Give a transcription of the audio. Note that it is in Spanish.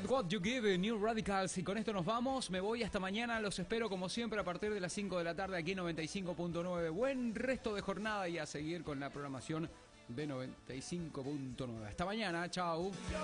What You Give, New Radicals. Y con esto nos vamos. Me voy hasta mañana. Los espero como siempre a partir de las 5 de la tarde aquí en 95.9. Buen resto de jornada y a seguir con la programación de 95.9. Hasta mañana. Chao.